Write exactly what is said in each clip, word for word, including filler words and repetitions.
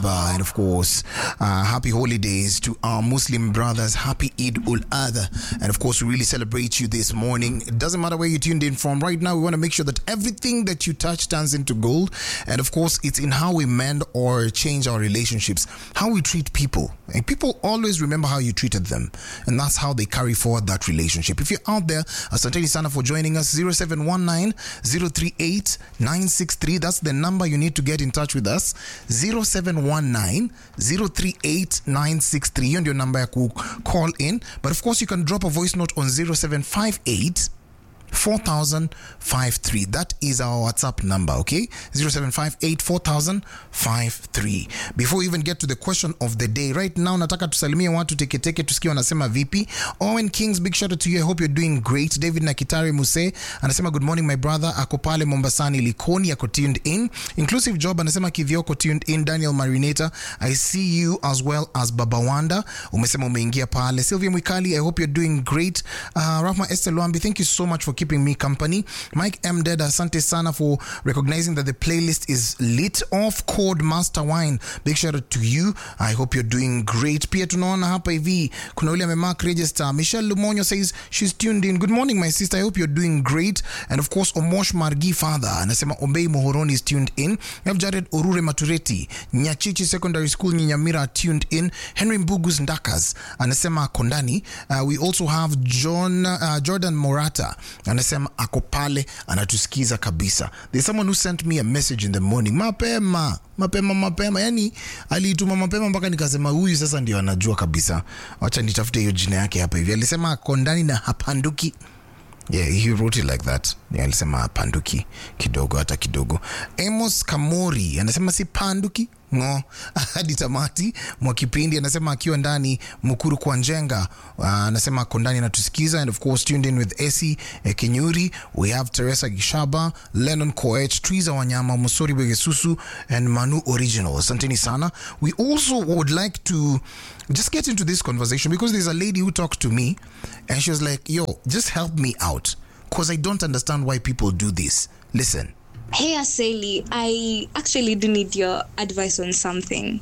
Uh, and of course, uh, happy holidays to our Muslim brothers. Happy Eid ul-Adha. And of course, we really celebrate you this morning. It doesn't matter where you tuned in from. Right now, we want to make sure that everything that you touch turns into gold. And of course, it's in how we mend or change our relationships, how we treat people. And people always remember how you treated them. And that's how they carry forward that relationship. If you're out there, asanteni sana for joining us. zero seven one nine, zero three eight, nine six three. That's the number you need to get in touch with us. zero seven one nine, zero three eight, nine six three. And your number ya ku call in. But of course, you can drop a voice note on zero seven five eight, four thousand fifty-three. That is our WhatsApp number, okay? zero seven five eight, four thousand fifty-three. Before we even get to the question of the day, right now, nataka tusalimie watu teke teke tusikie wanasema vipi. Owen Kings, big shout out to you. I hope you're doing great. David Nakitari Muse anasema good morning my brother. Ako pale Mombasani Likoni, ako tuned in. Inclusive Job anasema Kivyoko tuned in. Daniel Marinator, I see you as well as Baba Wanda. Umesema umeingia pale. Sylvia Mwikali, I hope you're doing great. Uh, Rahma Esther Luambi, thank you so much for keeping me company. Mike M. Dead, asante sana for recognizing that the playlist is lit. Off Code Master Wine, big shout out to you. I hope you're doing great. Pia tunaona hapa hivi kuna ule amemark register. Michelle Lumonyo says she's tuned in. Good morning my sister, I hope you're doing great. And of course Omosh Margi father anasema Ombei Mohoroni is tuned in. We have Jared Orure Matureti, Nyachichi Secondary School Nyamira tuned in. Henry Mbugus Ndakas anasema Kondani. Uh, we also have John uh, Jordan Morata anasema ako pale anatusikiza kabisa. There's someone who sent me a message in the morning. Mapema, mapema, mapema. Yani aliituma mapema mpaka nikasema huyu sasa ndio anajua kabisa. Wacha nitafute hiyo jina yake hapa hivi. Alisema Kondani na hapanduki. Yeah, he wrote it like that. Yeah, alisema hapanduki kidogo hata kidogo. Amos Kamori anasema si panduki ngo hadi tamati mwa kipindi. Anasema akiwa ndani Mukuru kwa Njenga. Uh, anasema Kondani anatusikiza. And of course tuned in with Esi eh, Kenyuri. We have Teresa Gishaba, Lennon Koech, Triza Wanyama, Musori Begesusu, and Manu Original. Asanteni sana. We also would like to just get into this conversation because there's a lady who talked to me and she was like, yo, just help me out because I don't understand why people do this. Listen. Hey Aseli, I actually do need your advice on something.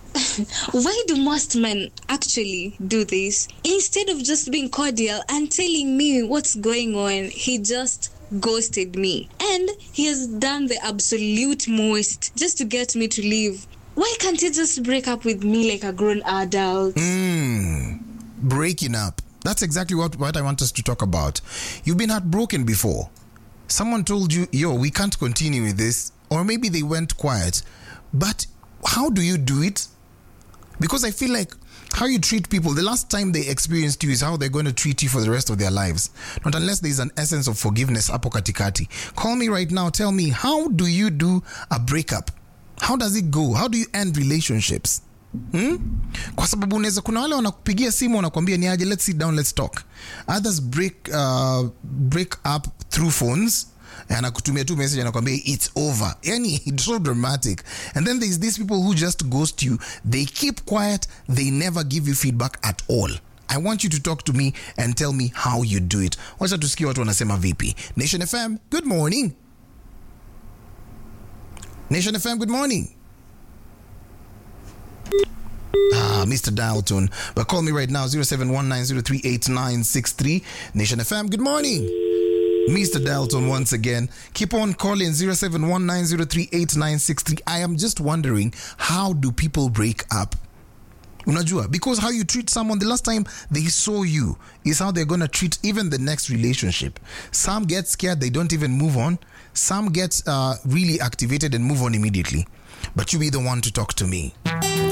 Why do most men actually do this? Instead of just being cordial and telling me what's going on, he just ghosted me. And he has done the absolute most just to get me to leave. Why can't he just break up with me like a grown adult? Mm, breaking up. That's exactly what, what I want us to talk about. You've been heartbroken before. Someone told you, yo, we can't continue with this. Or maybe they went quiet. But how do you do it? Because I feel like how you treat people, the last time they experienced you is how they're going to treat you for the rest of their lives. Not unless there's an essence of forgiveness, hapo katikati. Call me right now. Tell me, how do you do a breakup? How does it go? How do you end relationships? Hmm? Kwa sababu unaweza kuna wale wanakupigia simu wanakuambia ni aje, let's sit down, let's talk. Others break uh, break up through phones. Anakutumia tu message anakuambia it's over. Yani it's so dramatic. And then there's these people who just ghost you. They keep quiet. They never give you feedback at all. I want you to talk to me and tell me how you do it. Wacha tusikie watu wanasema vipi. Nation F M, good morning. Nation F M, good morning. Ah, Mister Dalton. But call me right now, zero seven one nine, zero three eight, nine six three. Nation F M, good morning. Mister Dalton once again. Keep on calling, zero seven one nine, zero three eight, nine six three. I am just wondering, how do people break up? Unajua, because how you treat someone the last time they saw you is how they're going to treat even the next relationship. Some get scared, they don't even move on. Some get uh, really activated and move on immediately. But you be the one to talk to me.